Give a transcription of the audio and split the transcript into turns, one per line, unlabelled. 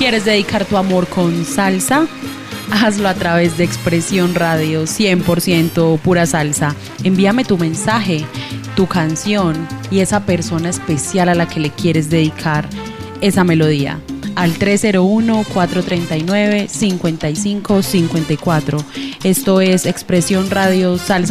¿Quieres dedicar tu amor con salsa? Hazlo a través de Expresión Radio, 100% pura salsa. Envíame tu mensaje, tu canción y esa persona especial a la que le quieres dedicar esa melodía al 301-439-5554. Esto es Expresión Radio Salsa.